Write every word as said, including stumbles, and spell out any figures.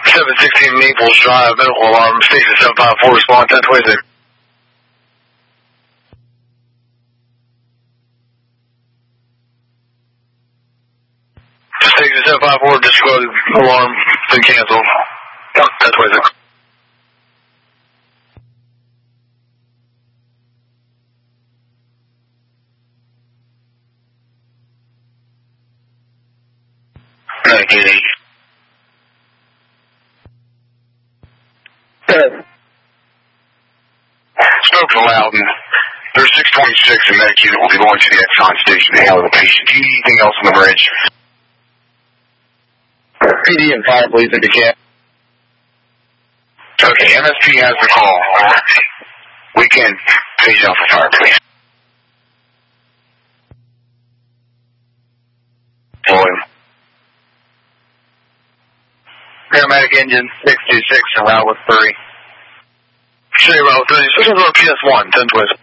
seven sixteen Naples Drive, medical alarm, station seven five four, respond ten twenty-six. Station seven five four, disclosed alarm, been canceled. ten twenty-six. nineteen. Spoke to Loudon. There's six twenty-six in medic unit will be going to the Exxon station to handle the patient. Do you need anything else on the bridge? P D and fire, please, if you can. Okay, M S P has the call. We can page out for fire, please. Volume. Paramedic engine six two six and route with three. Say route three. Switch over to P S one, ten twist.